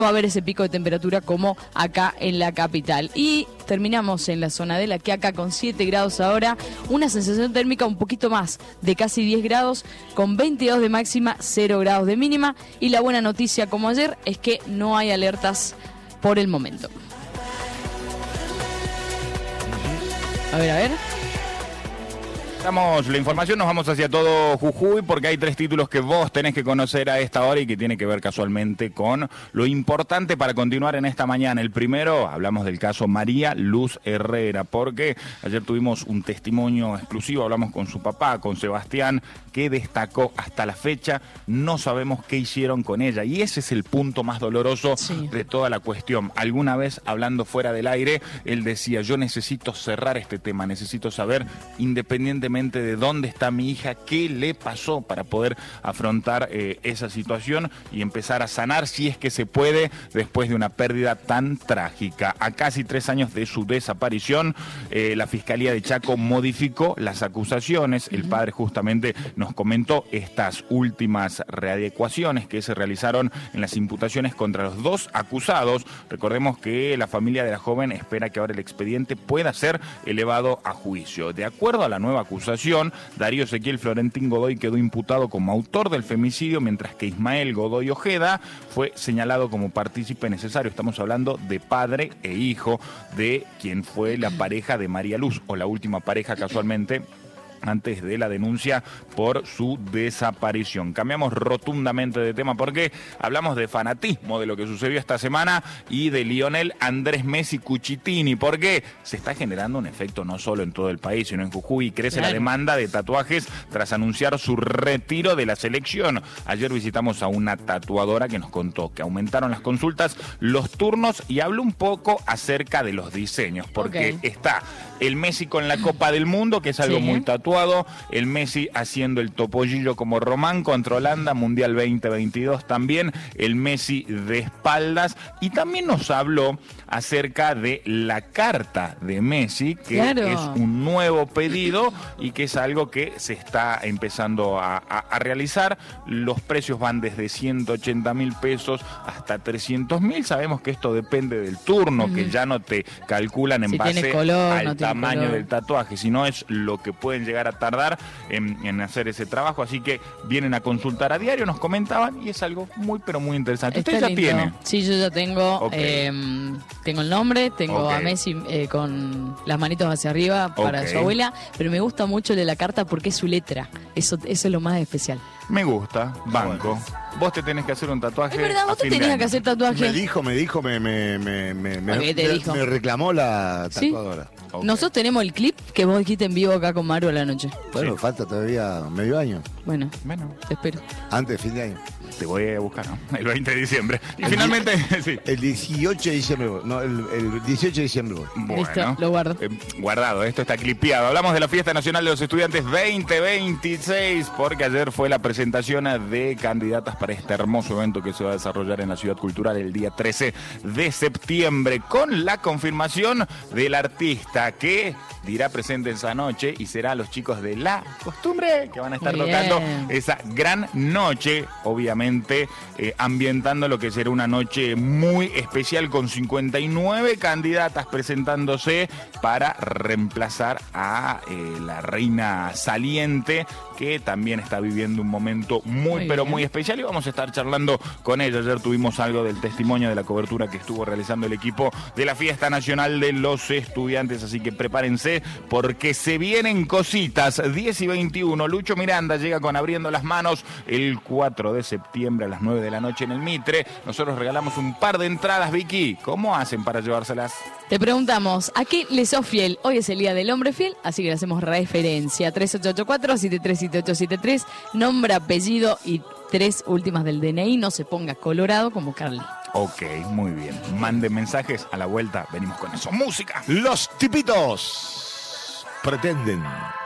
va a haber ese pico de temperatura como acá en la capital. Y terminamos en la zona de La Quiaca con 7 grados ahora, una sensación térmica un poquito más de casi 10 grados, con 22 de máxima, 0 grados de mínima. Y la buena noticia, como ayer, es que no hay alertas por el momento. A ver. Damos la información, nos vamos hacia todo Jujuy porque hay 3 títulos que vos tenés que conocer a esta hora y que tiene que ver casualmente con lo importante para continuar en esta mañana. El primero, hablamos del caso María Luz Herrera, porque ayer tuvimos un testimonio exclusivo, hablamos con su papá, con Sebastián, que destacó hasta la fecha, no sabemos qué hicieron con ella. Y ese es el punto más doloroso de toda la cuestión. Alguna vez, hablando fuera del aire, él decía, yo necesito cerrar este tema, necesito saber, independientemente de dónde está mi hija, qué le pasó para poder afrontar esa situación y empezar a sanar si es que se puede después de una pérdida tan trágica. A casi 3 años de su desaparición, la Fiscalía de Chaco modificó las acusaciones. El padre justamente nos comentó estas últimas readecuaciones que se realizaron en las imputaciones contra los 2 acusados. Recordemos que la familia de la joven espera que ahora el expediente pueda ser elevado a juicio. De acuerdo a la nueva acusación, Darío Ezequiel Florentín Godoy quedó imputado como autor del femicidio, mientras que Ismael Godoy Ojeda fue señalado como partícipe necesario. Estamos hablando de padre e hijo de quien fue la pareja de María Luz, o la última pareja casualmente, antes de la denuncia por su desaparición. Cambiamos rotundamente de tema porque hablamos de fanatismo, de lo que sucedió esta semana y de Lionel Andrés Messi Cuchitini, porque se está generando un efecto no solo en todo el país, sino en Jujuy, y crece la demanda de tatuajes tras anunciar su retiro de la selección. Ayer visitamos a una tatuadora que nos contó que aumentaron las consultas, los turnos, y habló un poco acerca de los diseños, porque está el Messi con la Copa del Mundo, que es algo muy tatuado, el Messi haciendo el topollillo como Román contra Holanda, Mundial 2022 también, el Messi de espaldas, y también nos habló acerca de la carta de Messi, que es un nuevo pedido y que es algo que se está empezando a realizar. Los precios van desde 180.000 pesos hasta 300.000. Sabemos que esto depende del turno, que ya no te calculan en base al tamaño del tatuaje, sino es lo que pueden llegar a tardar en hacer ese trabajo. Así que vienen a consultar a diario, nos comentaban, y es algo muy pero muy interesante. ¿Usted ya tiene? Sí, yo ya tengo. Tengo el nombre, tengo a Messi con las manitos hacia arriba para su abuela, pero me gusta mucho el de la carta porque es su letra. Eso es lo más especial. Me gusta, banco. Vos te tenés que hacer un tatuaje. Es verdad, vos te tenías que hacer tatuaje. Me dijo, me reclamó la tatuadora. Nosotros tenemos el clip que vos dijiste en vivo acá con Maru a la noche. Bueno, falta todavía medio año. Bueno, te espero. Antes de fin de año. Te voy a buscar, ¿no? El 20 de diciembre. Y finalmente, El 18 de diciembre voy. No, el 18 de diciembre voy. Bueno, listo, lo guardo. Guardado, esto está clipeado. Hablamos de la Fiesta Nacional de los Estudiantes 2026, porque ayer fue la presentación de candidatas para este hermoso evento que se va a desarrollar en la Ciudad Cultural el día 13 de septiembre, con la confirmación del artista que dirá presente esa noche y será los chicos de La Costumbre, que van a estar tocando esa gran noche, obviamente ambientando lo que será una noche muy especial con 59 candidatas presentándose para reemplazar a la reina saliente, que también está viviendo un momento muy pero muy especial, y vamos a estar charlando con ella. Ayer tuvimos algo del testimonio de la cobertura que estuvo realizando el equipo de la Fiesta Nacional de los Estudiantes, así que prepárense porque se vienen cositas. 10 y 21, Lucho Miranda llega con Abriendo las Manos el 4 de septiembre a las 9 de la noche en el Mitre. Nosotros regalamos un par de entradas, Vicky. ¿Cómo hacen para llevárselas? Te preguntamos, ¿a qué le sos fiel? Hoy es el Día del Hombre Fiel, así que le hacemos referencia. 3884-737873, nombre, apellido y 3 últimas del DNI. No se ponga colorado como Carly. Ok, muy bien. Manden mensajes, a la vuelta venimos con eso. ¡Música! Los tipitos pretenden